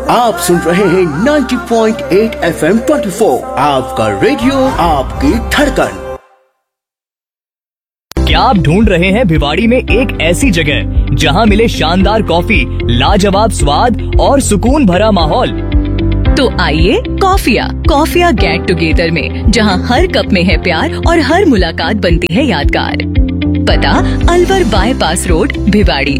आप सुन रहे हैं 90.8 FM 24, आपका रेडियो, आपकी धड़कन। क्या आप ढूंढ रहे हैं भिवाड़ी में एक ऐसी जगह जहां मिले शानदार कॉफी, लाजवाब स्वाद और सुकून भरा माहौल? तो आइए कॉफिया गेट टुगेदर में, जहां हर कप में है प्यार और हर मुलाकात बनती है यादगार। पता अलवर बाईपास रोड, भिवाड़ी।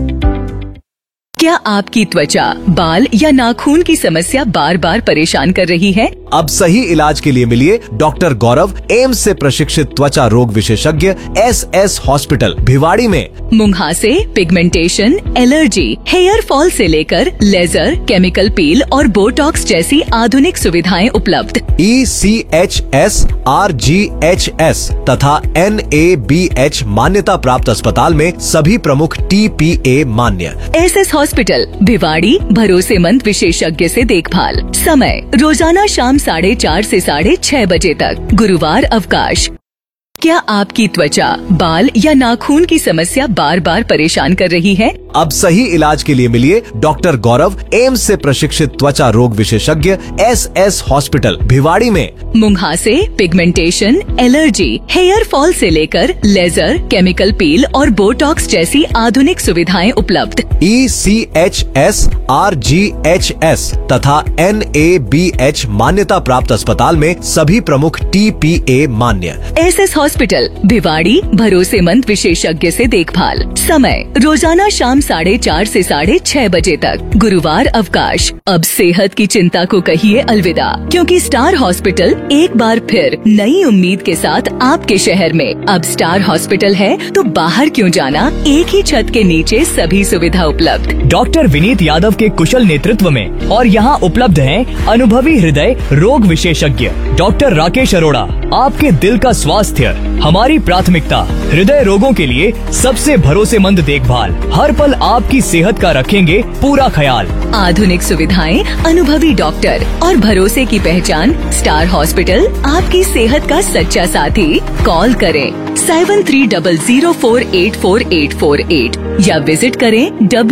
क्या आपकी त्वचा, बाल या नाखून की समस्या बार बार परेशान कर रही है? अब सही इलाज के लिए मिलिए डॉक्टर गौरव, एम्स से प्रशिक्षित त्वचा रोग विशेषज्ञ, SS हॉस्पिटल भिवाड़ी में। मुंहासे, पिगमेंटेशन, एलर्जी, हेयर फॉल से लेकर लेजर, केमिकल पील और बोटॉक्स जैसी आधुनिक सुविधाएं उपलब्ध। ECHS, RGHS तथा NABH मान्यता प्राप्त अस्पताल में सभी प्रमुख TPA मान्य। SS हॉस्पिटल भिवाड़ी, भरोसेमंद विशेषज्ञ से देखभाल। समय रोजाना शाम 4:30 से 6:30 बजे तक। गुरुवार अवकाश। क्या आपकी त्वचा, बाल या नाखून की समस्या बार बार परेशान कर रही है? अब सही इलाज के लिए मिलिए डॉक्टर गौरव, एम्स से प्रशिक्षित त्वचा रोग विशेषज्ञ, SS हॉस्पिटल भिवाड़ी में। मुंहासे, पिगमेंटेशन, एलर्जी, हेयर फॉल से लेकर लेजर, केमिकल पील और बोटॉक्स जैसी आधुनिक सुविधाएं उपलब्ध। ECHS, RGHS तथा NABH मान्यता प्राप्त अस्पताल में सभी प्रमुख TPA मान्य। SS हॉस्पिटल भिवाड़ी, भरोसेमंद विशेषज्ञ से देखभाल। समय रोजाना शाम 4:30 से 6:30 बजे तक। गुरुवार अवकाश। अब सेहत की चिंता को कहिए अलविदा, क्योंकि स्टार हॉस्पिटल एक बार फिर नई उम्मीद के साथ आपके शहर में। अब स्टार हॉस्पिटल है तो बाहर क्यों जाना, एक ही छत के नीचे सभी सुविधा उपलब्ध। डॉक्टर विनीत यादव के कुशल नेतृत्व में और यहाँ उपलब्ध हैं अनुभवी हृदय रोग विशेषज्ञ डॉक्टर राकेश अरोड़ा। आपके दिल का स्वास्थ्य हमारी प्राथमिकता। हृदय रोगों के लिए सबसे भरोसेमंद देखभाल। हर पल आपकी सेहत का रखेंगे पूरा ख्याल। आधुनिक सुविधाएं, अनुभवी डॉक्टर और भरोसे की पहचान स्टार हॉस्पिटल, आपकी सेहत का सच्चा साथी। कॉल करें 7300484848 या विजिट करें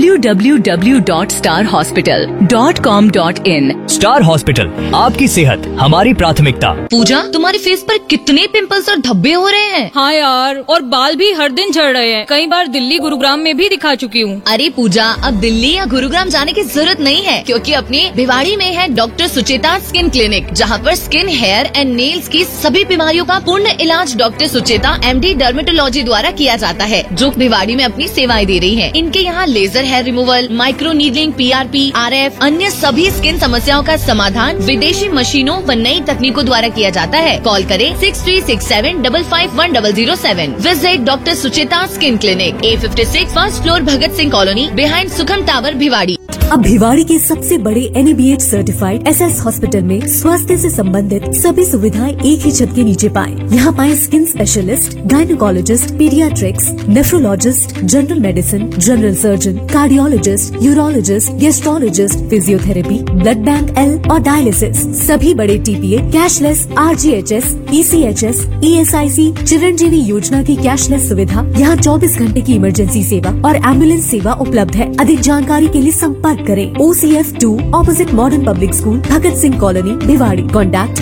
www.starhospital.com.in। स्टार हॉस्पिटल, आपकी सेहत हमारी प्राथमिकता। पूजा, तुम्हारे फेस पर कितने पिंपल्स और धब्बे हो रहे हैं? हाँ यार, और बाल भी हर दिन झड़ रहे हैं। कई बार दिल्ली, गुरुग्राम में भी दिखा चुकी हूँ। अरे पूजा, अब दिल्ली या गुरुग्राम जाने की जरूरत नहीं है, क्योंकि अपने भिवाड़ी में है डॉक्टर सुचेता स्किन क्लिनिक, जहाँ पर स्किन, हेयर एंड नेल्स की सभी बीमारियों का पूर्ण इलाज डॉक्टर सुचेता MD डर्मेटोलॉजी द्वारा किया जाता है, जो भिवाड़ी में अपनी सेवाएं दे रही है। इनके यहाँ laser hair removal, micro needling, PRP, RF, अन्य सभी स्किन समस्याओं का समाधान विदेशी मशीनों व नई तकनीकों द्वारा किया जाता है। कॉल करें 6367551007। Visit doctor Sucheta skin clinic, A56, first floor, Bhagat Singh colony, behind सुखम टावर, भिवाड़ी। अब भिवाड़ी के सबसे बड़े NABH सर्टिफाइड SS हॉस्पिटल में स्वास्थ्य से संबंधित सभी सुविधाएं एक ही छत के नीचे पाएं। यहाँ पाएं skin specialist, gynaecologist, paediatrics, nephrologist, general medicine, general surgeon, cardiologist, urologist, gastrologist, physiotherapy, blood bank L और डायलिसिस। सभी बड़े TPA, cashless, RGHS, ECHS, ESIC, Chiranjeevi योजना की कैशलेस सुविधा। यहाँ 24 घंटे की इमरजेंसी सेवा और एम्बुलेंस सेवा उपलब्ध है। अधिक जानकारी के लिए संपर्क करें OCF2 opposite modern public school, Bhagat Singh colony, Bhiwadi. Contact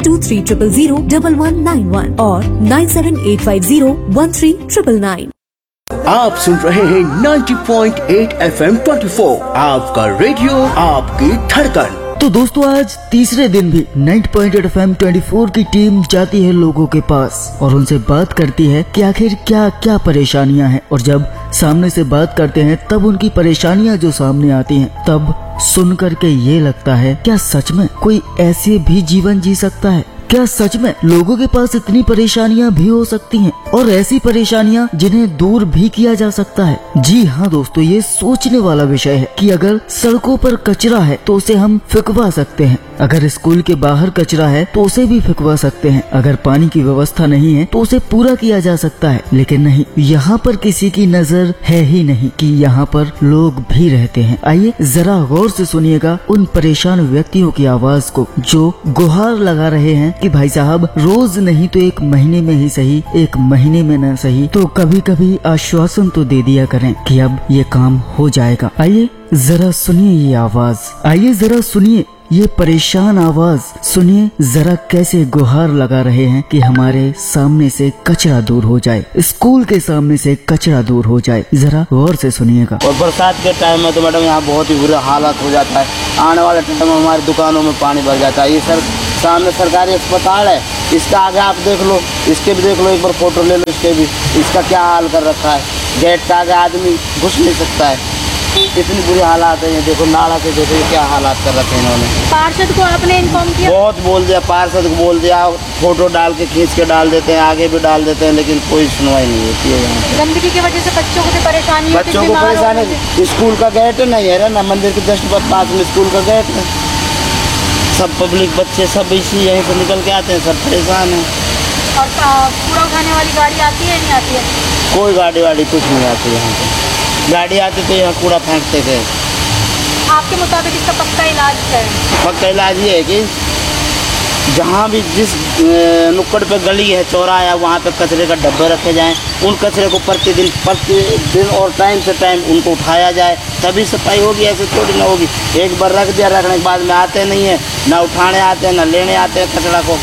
7230001191 और 9785013999। आप सुन रहे हैं 90.8 FM 24, आपका रेडियो, आपकी धड़कन। तो दोस्तों, आज तीसरे दिन भी 90.8 FM 24 की टीम जाती है लोगों के पास और उनसे बात करती है कि आखिर क्या क्या परेशानियां हैं, और जब सामने से बात करते हैं तब उनकी परेशानियां जो सामने आती हैं, तब सुन करके ये लगता है क्या सच में कोई ऐसे भी जीवन जी सकता है? क्या सच में लोगों के पास इतनी परेशानियां भी हो सकती हैं, और ऐसी परेशानियां जिन्हें दूर भी किया जा सकता है? जी हाँ दोस्तों, ये सोचने वाला विषय है कि अगर सड़कों पर कचरा है तो उसे हम फेंकवा सकते हैं, अगर स्कूल के बाहर कचरा है तो उसे भी फेंकवा सकते हैं, अगर पानी की व्यवस्था नहीं है तो उसे पूरा किया जा सकता है। लेकिन नहीं, यहाँ पर किसी की नजर है ही नहीं कि यहाँ पर लोग भी रहते हैं। आइए जरा गौर से सुनिएगा उन परेशान व्यक्तियों की आवाज को जो गुहार लगा रहे हैं कि भाई साहब, रोज नहीं तो एक महीने में ही सही, एक महीने में न सही तो कभी कभी आश्वासन तो दे दिया करें कि अब ये काम हो जाएगा। आइए जरा सुनिए ये आवाज, आइए जरा सुनिए ये परेशान आवाज, सुनिए जरा कैसे गुहार लगा रहे हैं कि हमारे सामने से कचरा दूर हो जाए, स्कूल के सामने से कचरा दूर हो जाए। जरा गौर से सुनिएगा। और बरसात के टाइम में तो मैडम यहाँ बहुत ही बुरा हालत हो जाता है। आने वाले टाइम में हमारी दुकानों में पानी भर जाता है। ये सर सामने सरकारी अस्पताल है, इसका आगे आप देख लो, इसके भी देख लो, एक बार फोटो ले लो इसके भी, इसका क्या हाल कर रखा है। गेट के आगे आदमी घुस नहीं सकता है, इतनी बुरी हालात है। ये देखो नाला के, देखो ये क्या हालात कर रखे हैं इन्होंने। पार्षद को आपने इन्फॉर्म किया? बहुत बोल दिया, पार्षद को बोल दिया, फोटो डाल के खींच के डाल देते हैं, आगे भी डाल देते हैं, लेकिन कोई सुनवाई नहीं होती है यहाँ पे। गंदगी की वजह से बच्चों को भी परेशानी, बच्चों को परेशानी। स्कूल का गेट नहीं है ना, मंदिर के जस्ट पास में स्कूल का गेट है। सब पब्लिक बच्चे सब इसी यहीं से निकल के आते हैं, सब परेशान है। और कूड़ा उठाने वाली गाड़ी आती है नहीं आती है? कोई गाड़ी वाड़ी कुछ नहीं आती यहाँ पे। गाड़ी आती तो यहाँ कूड़ा फेंकते थे। आपके मुताबिक इसका पक्का इलाज क्या है? पक्का इलाज ये है कि जहाँ भी जिस नुक्कड़ पे गली है, चौराहा है, वहाँ पे कचरे का डब्बे रखे जाएं। उन कचरे को प्रतिदिन और टाइम से टाइम उनको उठाया जाए, तभी सफाई होगी। ऐसे थोड़ी ना होगी, एक बार रख दिया, रखने के बाद में आते नहीं है, ना उठाने आते हैं, ना लेने आते हैं कचरा को।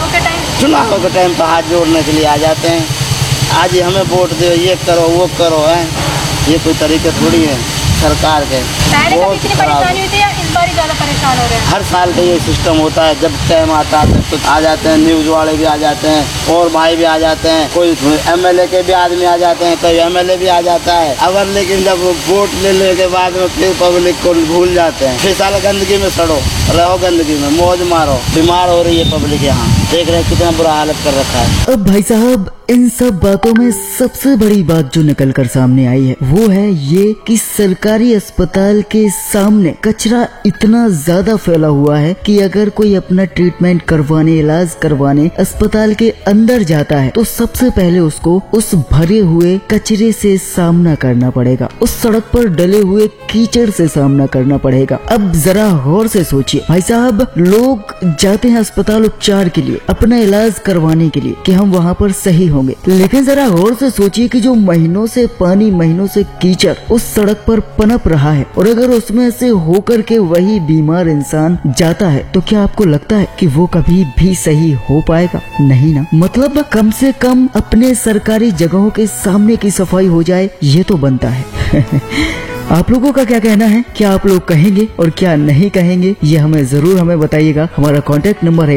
चुनाव के टाइम पर हाथ जोड़ने के लिए आ जाते हैं, आज ही हमें वोट दो, ये करो वो करो है। ये कोई तरीके थोड़ी है सरकार के। पहले कभी इतनी परेशानी हुई थी या इस बार ज़्यादा परेशान हो रहे हैं? हर साल का ये सिस्टम होता है, जब टाइम आता है तो आ जाते हैं, न्यूज़ वाले भी आ जाते हैं और भाई भी आ जाते हैं, कोई एमएलए के भी आदमी आ जाते हैं, कोई एमएलए भी आ जाता है। अगर लेकिन जब वोट लेने के बाद में फिर पब्लिक को भूल जाते हैं, फिर साल गंदगी में सड़ो, रहो गंदगी में, मौज मारो। बीमार हो रही है पब्लिक, यहाँ देख रहे हैं कितना बुरा हालत कर रखा है। अब भाई साहब इन सब बातों में सबसे बड़ी बात जो निकल कर सामने आई है वो है ये कि सरकारी अस्पताल के सामने कचरा इतना ज्यादा फैला हुआ है कि अगर कोई अपना ट्रीटमेंट करवाने, इलाज करवाने अस्पताल के अंदर जाता है तो सबसे पहले उसको उस भरे हुए कचरे से सामना करना पड़ेगा, उस सड़क पर डले हुए कीचड़ से सामना करना पड़ेगा। अब जरा गौर से सोचिए भाई साहब, लोग जाते हैं अस्पताल उपचार के लिए, अपना इलाज करवाने के लिए कि हम वहाँ पर सही होंगे, लेकिन जरा गौर से सोचिए कि जो महीनों से पानी, महीनों से कीचड़ उस सड़क पर पनप रहा है और अगर उसमें से होकर के वही बीमार इंसान जाता है तो क्या आपको लगता है कि वो कभी भी सही हो पाएगा? नहीं ना। मतलब कम से कम अपने सरकारी जगहों के सामने की सफाई हो जाए, ये तो बनता है। आप लोगों का क्या कहना है? क्या आप लोग कहेंगे और क्या नहीं कहेंगे? ये हमें बताइएगा। हमारा कॉन्टैक्ट नंबर है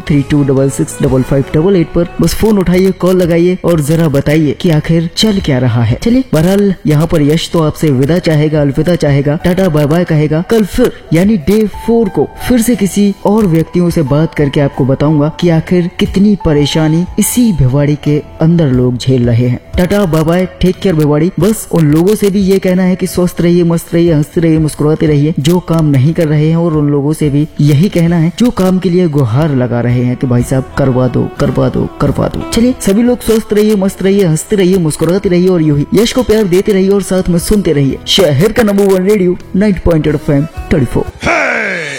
8432665588 पर बस फोन उठाइए, कॉल लगाइए और जरा बताइए कि आखिर चल क्या रहा है। चलिए बहरहाल यहाँ पर यश तो आपसे विदा चाहेगा, अलविदा चाहेगा, टाटा बाय बाय कहेगा। कल फिर यानी डे 4 को फिर से किसी और व्यक्तियों से बात करके आपको बताऊंगा कि आखिर कितनी परेशानी इसी भिवाड़ी के अंदर लोग झेल रहे हैं। Tata bye bye, take care Bhiwadi. बस उन लोगों से भी ये कहना है कि स्वस्थ रहिए, मस्त रहिए, हंसते रहिए, मुस्कुराते रहिए जो काम नहीं कर रहे हैं, और उन लोगों से भी यही कहना है जो काम के लिए गुहार लगा रहे हैं कि भाई साहब करवा दो करवा दो करवा दो। चलिए सभी लोग स्वस्थ रहिए, मस्त रहिए, हंसते रहिए, मुस्कुराते रहिए और यूं ही यश को प्यार देते रहिए और साथ में सुनते रहिए शहर का नंबर 1 रेडियो 90.8 FM 34।